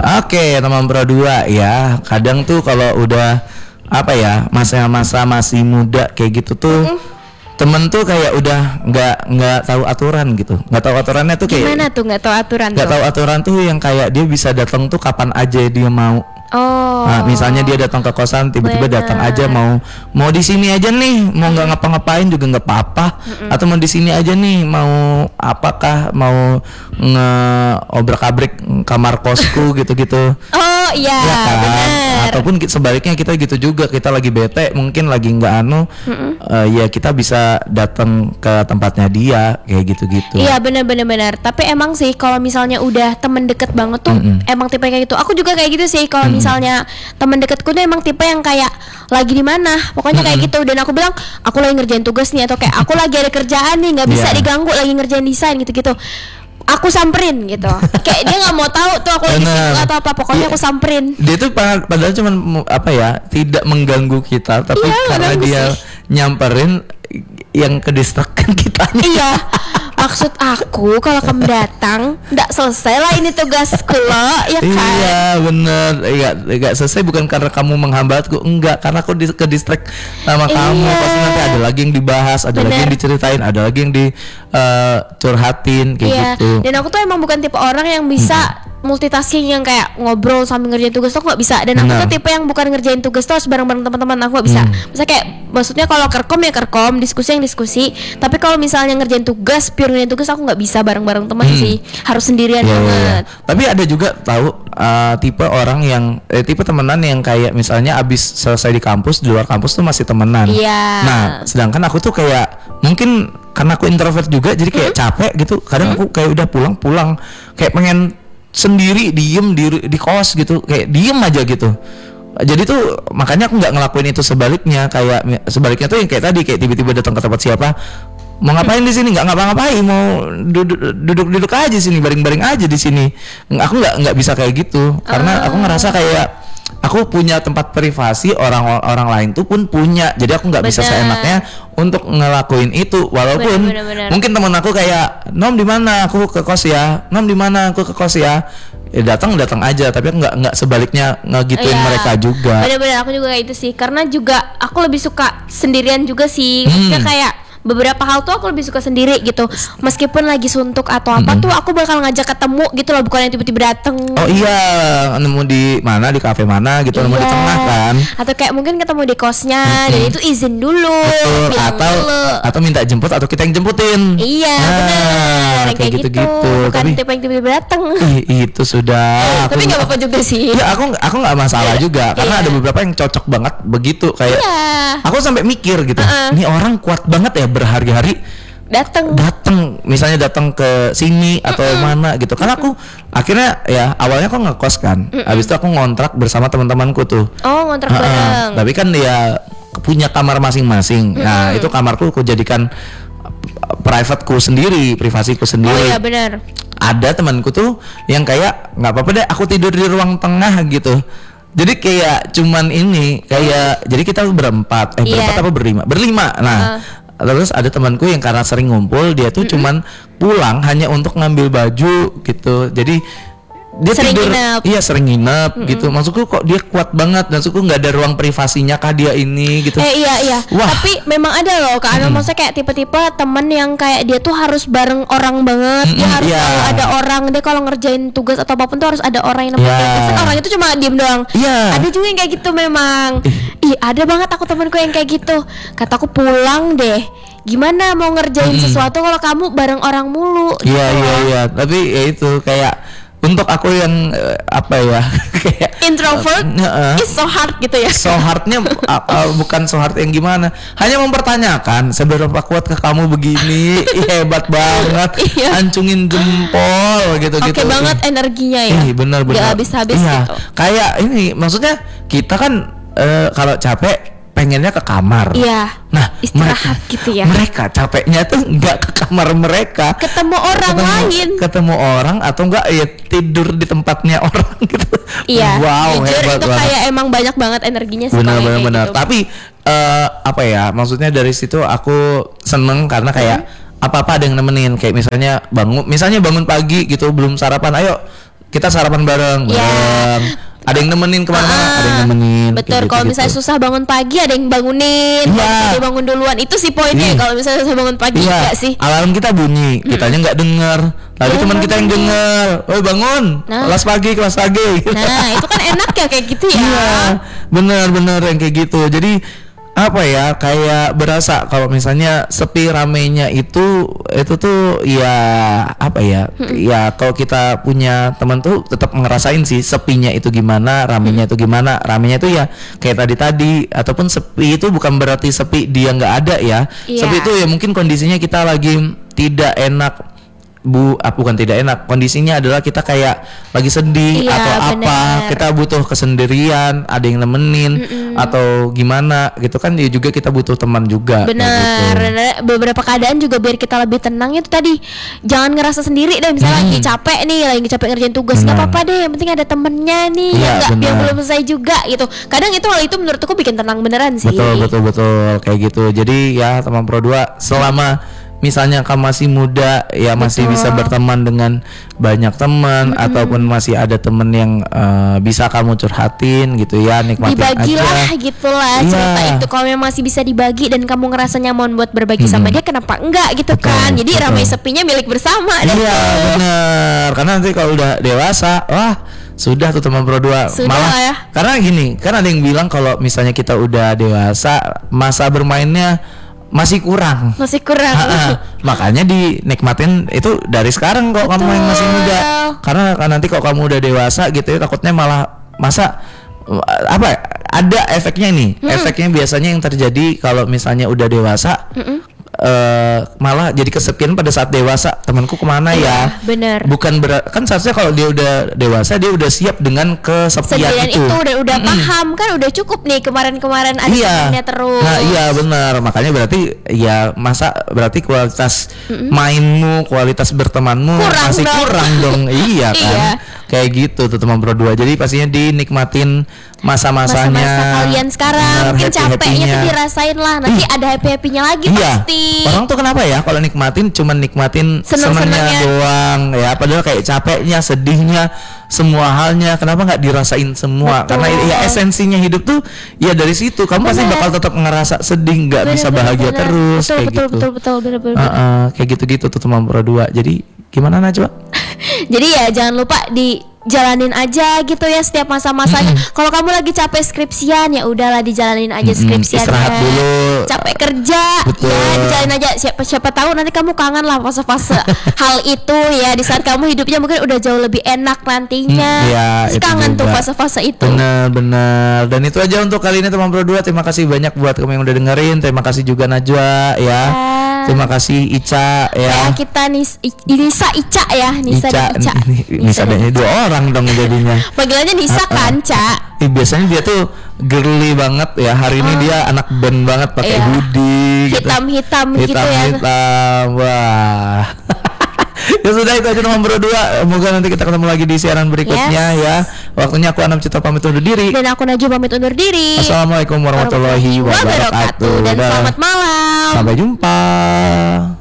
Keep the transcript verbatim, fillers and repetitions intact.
Oke, teman Pro dua ya. Kadang tuh kalau udah apa ya, masa-masa masih muda kayak gitu tuh, mm-hmm. temen tuh kayak udah nggak nggak tahu aturan gitu, nggak tahu aturannya tuh kayak gimana tuh nggak tahu aturan? Nggak tahu aturan tuh yang kayak dia bisa datang tuh kapan aja dia mau. Oh. Nah, misalnya dia datang ke kosan tiba-tiba bener. datang aja mau mau di sini aja nih, mau nggak ngapa-ngapain juga nggak apa-apa, mm-mm. atau mau di sini aja nih mau apakah mau nge-obrak-abrik kamar kosku gitu-gitu. Oh iya, ya kan? benar. Ataupun sebaliknya kita gitu juga, kita lagi bete mungkin lagi nggak anu, uh, ya kita bisa datang ke tempatnya dia kayak gitu-gitu. Iya benar-benar benar. Tapi emang sih kalau misalnya udah temen deket banget tuh, mm-mm. emang tipe kayak gitu. Aku juga kayak gitu sih kalau misalnya temen deketku tuh emang tipe yang kayak lagi di mana, pokoknya kayak gitu. Dan aku bilang aku lagi ngerjain tugas nih, atau kayak aku lagi ada kerjaan nih, nggak bisa yeah. diganggu, lagi ngerjain desain gitu-gitu. Aku samperin gitu, kayak dia nggak mau tahu tuh aku lagi sibuk atau apa, pokoknya yeah. aku samperin. Dia tuh padahal cuman apa ya, tidak mengganggu kita, tapi yeah, karena dia sih. nyamperin yang kedistrakkan kita. Iya. Maksud aku kalau kamu datang nggak selesai lah ini tugasku loh, ya kan? Iya bener, iya nggak selesai bukan karena kamu menghambatku, enggak, karena aku ke distract sama iya. kamu. Pasti nanti ada lagi yang dibahas, ada bener. lagi yang diceritain, ada lagi yang dicurhatin uh, kayak iya. gitu. Dan aku tuh emang bukan tipe orang yang bisa hmm. multitasking yang kayak ngobrol sambil ngerjain tugas tuh, aku nggak bisa. Dan aku nah. tuh tipe yang bukan ngerjain tugas tuh harus bareng-bareng teman-teman, aku nggak bisa. Hmm. Misalnya kayak maksudnya kalau kerkom ya kerkom, diskusi yang diskusi. Tapi kalau misalnya ngerjain tugas, pure ngerjain tugas aku nggak bisa bareng-bareng teman hmm. sih, harus sendirian yeah, banget. Yeah, yeah. Tapi ada juga tahu uh, tipe orang yang eh, tipe temenan yang kayak misalnya abis selesai di kampus, di luar kampus tuh masih temenan. Iya. Yeah. Nah, sedangkan aku tuh kayak mungkin karena aku introvert juga, jadi kayak hmm. capek gitu. Kadang hmm. aku kayak udah pulang-pulang, kayak pengen sendiri diem di di kos gitu, kayak diem aja gitu. Jadi tuh makanya aku nggak ngelakuin itu sebaliknya, kayak sebaliknya tuh yang kayak tadi, kayak tiba-tiba datang ke tempat siapa, mau ngapain di sini, nggak ngapa-ngapain, mau duduk-duduk aja sini, baring-baring aja di sini. Aku nggak nggak bisa kayak gitu, karena aku ngerasa kayak aku punya tempat privasi, orang-orang lain tuh pun punya, jadi aku nggak bisa seenaknya untuk ngelakuin itu. Walaupun bener, bener, bener. mungkin teman aku kayak, Nom di mana, aku ke kos ya, Nom di mana, aku ke kos ya. Ya datang datang aja, tapi aku nggak nggak sebaliknya ngegituin yeah. mereka juga. Bener-bener aku juga kayak itu sih, karena juga aku lebih suka sendirian juga sih. Maksudnya hmm. kayak beberapa hal tuh aku lebih suka sendiri gitu, meskipun lagi suntuk atau apa mm-hmm. tuh aku bakal ngajak ketemu gitu loh, bukan yang tiba-tiba dateng. Oh iya, nemu di mana, di kafe mana gitu, iya. nemu di tengah kan, atau kayak mungkin ketemu di kosnya, mm-hmm. dan itu izin dulu. Betul. atau dulu. atau minta jemput atau kita yang jemputin. Iya nah, benar, kayak, kayak gitu-gitu, bukan tapi, tipe yang tiba-tiba dateng. Itu sudah tapi nggak apa-apa juga sih ya, aku aku nggak masalah juga karena yeah. ada beberapa yang cocok banget begitu, kayak yeah. aku sampai mikir gitu, uh-uh. ini orang kuat banget ya berhari-hari datang datang misalnya datang ke sini atau mm-mm. mana gitu. Karena aku akhirnya ya awalnya aku ngekos kan, mm-mm. habis itu aku ngontrak bersama teman-temanku tuh. Oh, ngontrak uh-uh. bareng. Tapi kan ya punya kamar masing-masing. Mm-mm. Nah itu kamarku aku jadikan privateku sendiri, privasiku sendiri. Oh iya benar. Ada temanku tuh yang kayak nggak apa-apa deh aku tidur di ruang tengah gitu. Jadi kayak cuman ini kayak mm. jadi kita berempat, eh berempat yeah. apa berlima? Berlima. Nah. Uh. Terus ada temanku yang karena sering ngumpul, dia tuh mm-hmm. cuman pulang hanya untuk ngambil baju gitu. Jadi dia sering tidur, nginep. iya sering nginep mm-hmm. gitu. Maksudku kok dia kuat banget, maksudku nggak ada ruang privasinya kah dia ini gitu. Eh iya iya. Wah. Tapi memang ada loh Kak Ana, mm-hmm. maksudnya kayak tipe-tipe temen yang kayak dia tuh harus bareng orang banget, mm-hmm, dia harus yeah. selalu ada orang. Dia kalau ngerjain tugas atau apapun tuh harus ada orang yang nemenin. Yeah. Kan orang itu cuma diem doang. Yeah. Ada juga yang kayak gitu memang. Ih ada banget aku temanku yang kayak gitu. Kataku pulang deh. Gimana mau ngerjain mm-hmm. sesuatu kalau kamu bareng orang mulu? Iya gitu. iya iya. Tapi ya itu kayak untuk aku yang uh, apa ya kayak introvert uh, uh, is so hard gitu ya. So hardnya uh, uh, bukan so hard yang gimana, hanya mempertanyakan seberapa kuatkah kamu begini. Hebat banget, iya. Hancungin jempol gitu-gitu. Oke banget energinya ya. Ih, benar-benar. Gak habis-habis iya. gitu. Kayak ini maksudnya kita kan uh, kalau capek pengennya ke kamar. Iya. Nah, istirahat mereka, gitu ya. Mereka capeknya tuh nggak ke kamar mereka. Ketemu orang ketemu, lain. Ketemu orang atau enggak ya tidur di tempatnya orang gitu. Iya. Wow, jujur hebat itu banget. Kayak emang banyak banget energinya sih. Benar benar benar. Gitu. Tapi uh, apa ya? Maksudnya dari situ aku seneng karena kayak hmm. apa-apa ada yang nemenin. Kayak misalnya bangun, misalnya bangun pagi gitu belum sarapan, ayo kita sarapan bareng, Iya. bareng. Ada yang nemenin kemana-mana, Ah, ada yang nemenin. betul. kayak Kalau gitu-gitu. misalnya susah bangun pagi, ada yang bangunin. Iya. Kalau misalnya dia bangun duluan, itu sih poinnya. Iya. Kalau misalnya susah bangun pagi, Iya, enggak sih? alarm kita bunyi, kitanya nggak denger. Tapi Iya, teman kita yang bangun. denger, "Woi bangun, Nah. kelas pagi, kelas pagi." Nah, itu kan enak ya kayak gitu ya. Iya, bener-bener yang kayak gitu. Jadi apa ya, kayak berasa kalau misalnya sepi ramenya itu itu tuh ya apa ya, ya kalau kita punya teman tuh tetap ngerasain sih sepinya itu gimana, ramenya itu gimana. Ramenya itu ya kayak tadi tadi ataupun sepi itu bukan berarti sepi dia nggak ada ya. Iya. Sepi itu ya mungkin kondisinya kita lagi tidak enak. Bu, ah, bukan tidak enak. Kondisinya adalah kita kayak lagi sedih Iya, atau apa, bener. kita butuh kesendirian, ada yang nemenin atau gimana gitu kan, ya juga kita butuh teman juga. kayak Benar, gitu. dan beberapa keadaan juga biar kita lebih tenang itu tadi, jangan ngerasa sendiri deh. Misalnya lagi capek nih, lagi capek ngerjain tugas, nggak Benar. apa-apa deh, yang penting ada temennya nih, Iya, yang nggak yang benar. belum selesai juga gitu. Kadang itu hal itu menurut aku bikin tenang beneran sih. Betul betul betul kayak gitu. Jadi ya teman Pro dua, selama misalnya kamu masih muda ya masih Betul. bisa berteman dengan banyak teman ataupun masih ada teman yang eh, bisa kamu curhatin gitu ya, nikmatin Dibagilah aja. gitulah Iya. cerita itu. Kalau memang masih bisa dibagi dan kamu ngerasa nyaman buat berbagi sama dia, kenapa enggak gitu Betul, kan? Jadi betul. ramai sepinya milik bersama. dah Iya tuh. benar, karena nanti kalau udah dewasa, wah sudah tuh teman Pro dua. Sudah Malah lah ya. karena gini, kan ada yang bilang kalau misalnya kita udah dewasa, masa bermainnya masih kurang. Masih kurang. Ha-ha. Makanya dinikmatin itu dari sekarang kok kamu yang masih muda. Karena kan nanti kok kamu udah dewasa gitu ya, takutnya malah masa uh, apa ya, ada efeknya nih. Efeknya biasanya yang terjadi kalau misalnya udah dewasa, eh, malah jadi kesepian pada saat dewasa. Temanku kemana Iya, ya? bener. Bukan berat, kan seharusnya kalau dia udah dewasa dia udah siap dengan kesepian Sendirian itu. itu udah udah paham kan, udah cukup nih kemarin-kemarin ada Iya. temennya terus. Nah, iya benar. Makanya berarti ya masa berarti kualitas mainmu, kualitas bertemanmu Kurang masih dong. kurang dong. Iya kan? Iya. Kayak gitu tuh teman Pro dua. Jadi pastinya dinikmatin masa-masanya. Masa-masa kalian sekarang Bener, mungkin capeknya happy-happynya. tuh dirasain lah, nanti ada happy-happynya lagi Iya. pasti. Orang tuh kenapa ya kalau nikmatin cuman nikmatin Seneng-senengnya. senengnya doang ya, padahal kayak capeknya, sedihnya, semua halnya kenapa nggak dirasain semua? Betul. Karena ya esensinya hidup tuh ya dari situ. Kamu pasti Bener. bakal tetap ngerasa sedih, nggak Bener, bisa bener, bahagia bener. terus betul, kayak betul, gitu. betul betul betul betul Uh, uh, kayak gitu-gitu tuh teman Pro dua. Jadi gimana Najwa? Jadi ya jangan lupa dijalanin aja gitu ya setiap masa-masanya. Kalau kamu lagi capek skripsian, ya udahlah dijalanin aja Mm-mm, skripsiannya. istirahat dulu. Capek kerja, Betul. ya dijalanin aja. Siapa siapa tahu nanti kamu kangen lah fase-fase hal itu ya, di saat kamu hidupnya mungkin udah jauh lebih enak nantinya. Mm, iya, Terus itu kangen tuh juga. fase-fase itu. Benar-benar. Dan itu aja untuk kali ini teman Pro dua. Terima kasih banyak buat kamu yang udah dengerin. Terima kasih juga Najwa ya. Ya. Terima kasih Ica ya. Ya, kita Nis, I- Nisa Ica ya, Nisa dan Ica. Nisa dan dan dua orang dong jadinya. Panggilannya Nisa kan, Ca. Eh, biasanya dia tuh girly banget ya. Hari ini dia anak band banget pakai Iya. hoodie gitu. Hitam-hitam gitu ya. Hitam-hitam. Wah. Ya sudah, itu aja teman Pro dua. Semoga nanti kita ketemu lagi di siaran berikutnya Yes. ya. Waktunya aku Anam Cita pamit undur diri. Dan aku Najwa pamit undur diri. Assalamualaikum warahmatullahi wabarakatuh. Dan Dadah. selamat malam. Sampai jumpa.